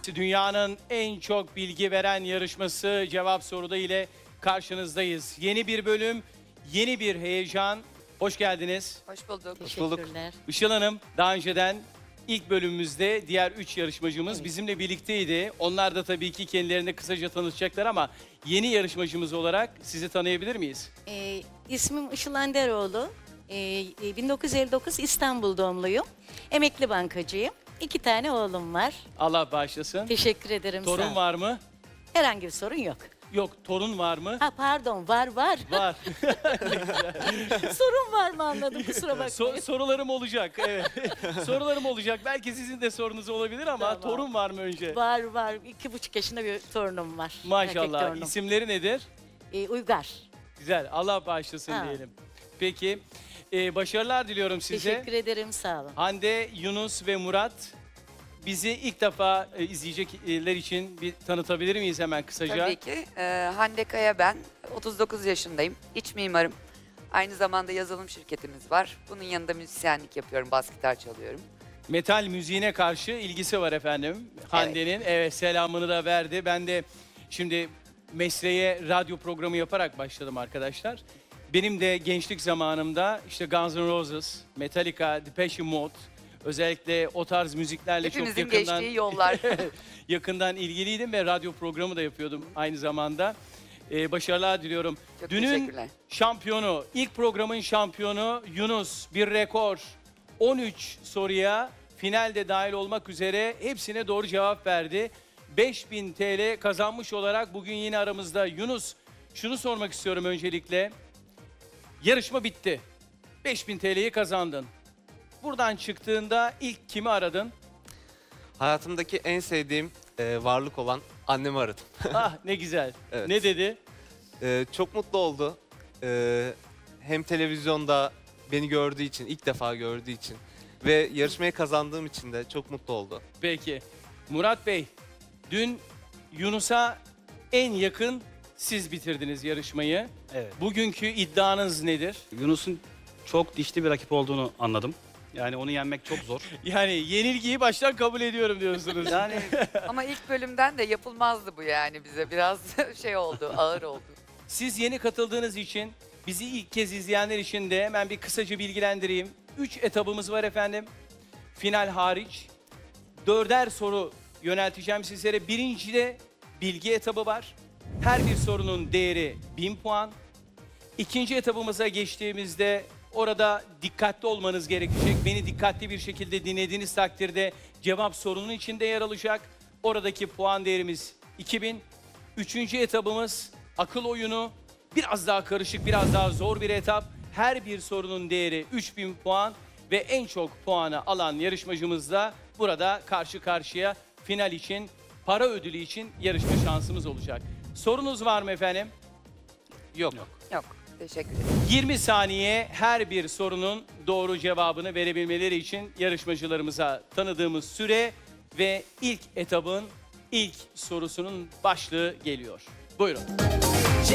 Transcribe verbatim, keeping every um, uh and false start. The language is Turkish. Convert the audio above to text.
Dünyanın en çok bilgi veren yarışması Cevap Soruda ile karşınızdayız. Yeni bir bölüm, yeni bir heyecan. Hoş geldiniz. Hoş bulduk. Teşekkürler. Işıl Hanım daha önceden ilk bölümümüzde diğer üç yarışmacımız Evet. bizimle birlikteydi. Onlar da tabii ki kendilerini kısaca tanıtacaklar ama yeni yarışmacımız olarak sizi tanıyabilir miyiz? Ee, ismim Işıl Anderoğlu. Ee, bin dokuz yüz elli dokuz İstanbul doğumluyum. Emekli bankacıyım. İki tane oğlum var. Allah bağışlasın. Teşekkür ederim. sağ Torun ol. var mı? Herhangi bir sorun yok. Yok, torun var mı? Ha pardon, var var. Var. Sorun var mı anladım, kusura bakmayın. So- sorularım olacak. Evet. Sorularım olacak. Belki sizin de sorunuz olabilir ama Tamam. torun var mı önce? Var var, iki buçuk yaşında bir torunum var. Erkek Maşallah. torunum. İsimleri nedir? Ee, Uygar. Güzel. Allah bağışlasın Ha. diyelim. Peki. e, başarılar diliyorum size. Teşekkür ederim, sağ olun. Hande, Yunus ve Murat bizi ilk defa e, izleyecekler için bir tanıtabilir miyiz hemen kısaca? Tabii ki. Ee, Hande Kaya ben. otuz dokuz yaşındayım. İç mimarım. Aynı zamanda yazılım şirketimiz var. Bunun yanında müzisyenlik yapıyorum. Bas gitar çalıyorum. Metal müziğine karşı ilgisi var efendim. Hande'nin. Evet, selamını da verdi. Ben de şimdi mesleğe radyo programı yaparak başladım arkadaşlar. Benim de gençlik zamanımda işte Guns N' Roses, Metallica, Depeche Mode, özellikle o tarz müziklerle Hepimizin çok yakından geçtiği yollar. yakından ilgiliydim ve radyo programı da yapıyordum aynı zamanda. Ee, başarılar diliyorum. Çok Dünün teşekkürler. şampiyonu, ilk programın şampiyonu Yunus, bir rekor. on üç soruya finalde dahil olmak üzere hepsine doğru cevap verdi. beş bin T L kazanmış olarak bugün yine aramızda. Yunus, şunu sormak istiyorum öncelikle. Yarışma bitti. beş bin T L'yi kazandın. Buradan çıktığında ilk kimi aradın? Hayatımdaki en sevdiğim e, varlık olan annemi aradım. Ah ne güzel. Evet. Ne dedi? E, çok mutlu oldu. E, hem televizyonda beni gördüğü için, ilk defa gördüğü için ve yarışmayı kazandığım için de çok mutlu oldu. Peki. Murat Bey, dün Yunus'a en yakın siz bitirdiniz yarışmayı. Evet. Bugünkü iddianız nedir? Yunus'un çok dişli bir rakip olduğunu anladım. Yani onu yenmek çok zor. Yani yenilgiyi baştan kabul ediyorum diyorsunuz. Yani Ama ilk bölümden de yapılmazdı bu yani bize. Biraz şey oldu, ağır oldu. Siz yeni katıldığınız için, bizi ilk kez izleyenler için de hemen bir kısaca bilgilendireyim. Üç etabımız var efendim. Final hariç. Dörder soru yönelteceğim sizlere. Birincide bilgi etabı var. Her bir sorunun değeri bin puan. İkinci etabımıza geçtiğimizde orada dikkatli olmanız gerekecek. Beni dikkatli bir şekilde dinlediğiniz takdirde cevap sorunun içinde yer alacak. Oradaki puan değerimiz iki bin. Üçüncü etabımız akıl oyunu. Biraz daha karışık, biraz daha zor bir etap. Her bir sorunun değeri üç bin puan ve en çok puanı alan yarışmacımızla burada karşı karşıya final için, para ödülü için yarışma şansımız olacak. Sorunuz var mı efendim? Yok. Yok, teşekkür ederim. yirmi saniye her bir sorunun doğru cevabını verebilmeleri için yarışmacılarımıza tanıdığımız süre ve ilk etabın ilk sorusunun başlığı geliyor. Buyurun.